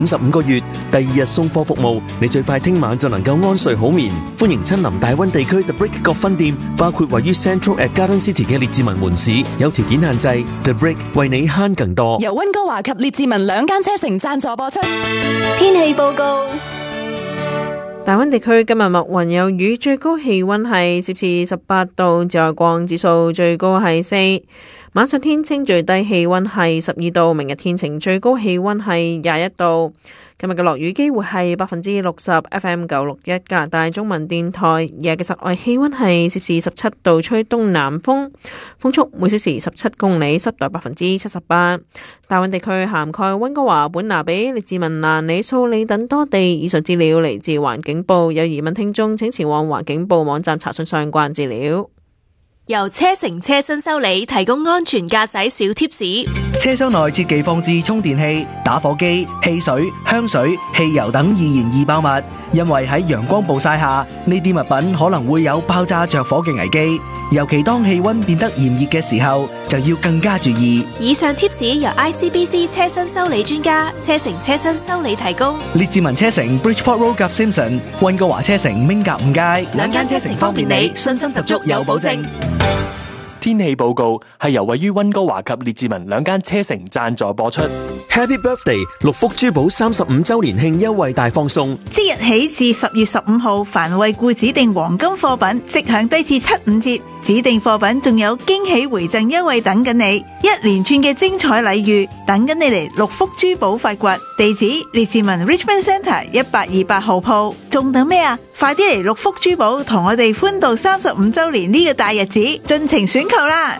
55個月，第2日送貨服務，你最快聽晚就能夠安睡好眠。歡迎親臨大灣地區 The Brick 各分店，包括位於 Central at Garden City 嘅列治文門市，有條件限制。The Brick 為你慳更多。 由溫哥華及列治文兩間車城贊助播出。 天氣報告。 大灣地區今日密雲有雨，最高氣溫係攝氏18度，紫外光指數最高係4。晚上天晴，最低氣溫係12度。明日天晴，最高氣溫係21度。今日嘅落雨機會係60%。FM 961加拿大中文電台，日嘅室外氣溫係攝氏17度，吹東南風，風速每小時17公里，濕度78%。大灣地區涵蓋溫哥華、本拿比、列治文、蘭里、素里等多地。以上資料嚟自環境部，有疑問聽眾請前往環境部網站查詢相關資料。 由車城車身修理提供安全駕駛小貼士。 車廂內切忌放置充電器、打火機、汽水、香水、汽油等易燃易爆物，因為喺陽光暴曬下，呢啲物品可能會有爆炸着火嘅危機。尤其當氣溫變得炎熱嘅時候，就要更加注意。 以上貼士由 ICBC 車身修理專家車城車身修理提供。 列治文車城 Bridgeport Road 及 Simpson， 溫哥華車城明格五街， 兩間車城方便你，信心十足有保證。 天氣報告係由位於溫哥華及列治文兩間車城贊助播出。 Happy Birthday！ 六福珠寶35周年慶優惠大放送， 即日起至10月15號，凡惠顧指定黃金貨品即享低至75折，指定貨品仲有驚喜回贈優惠等緊你，一連串嘅精彩禮遇等緊你嚟六福珠寶發掘。地址列治文 Richmond Centre 1828號鋪，仲等咩啊？快啲嚟六福珠寶同我哋歡度35周年呢個大日子，盡情選購啦！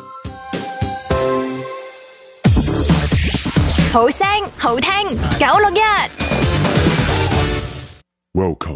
好聲好聽961。 Welcome。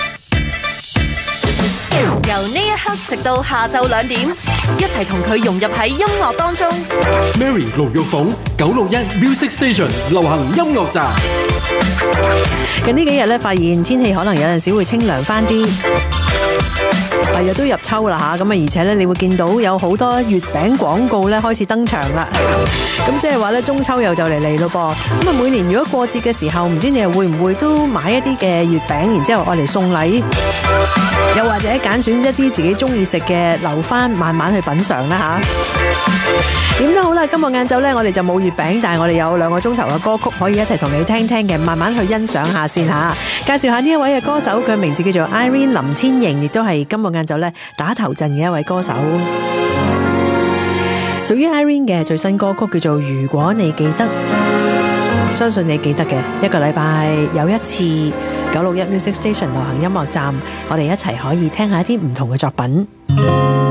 由呢一刻直到下晝2點，一齊同佢融入喺音樂當中。 Mary 盧玉鳳961 Music Station 流行音樂站。 近呢幾日咧，發現天氣可能有陣時會清涼翻啲。係啊，都入秋啦吓，咁啊，而且咧，你會見到有好多月餅廣告咧開始登場啦。咁即係話咧，中秋又就嚟咯噃。咁啊，每年如果過節嘅時候，唔知你又會唔會都買一啲嘅月餅，然之後愛嚟送禮，又或者揀選一啲自己中意食嘅，留翻慢慢去品嘗啦吓。點都好啦，今日晏晝咧，我哋就冇月餅，但係我哋有2個鐘頭嘅歌曲可以一齊同你聽聽嘅，慢慢去欣賞下先吓。介紹下呢一位嘅歌手，佢名字叫做 Irene 林千瑩，亦都係今日晏晝咧打頭陣嘅一位歌手。屬於 Irene 嘅最新歌曲叫做《如果你記得》，相信你記得嘅。一個禮拜有一次961 Music Station 流行音樂站，我哋一齊可以聽下一啲唔同嘅作品。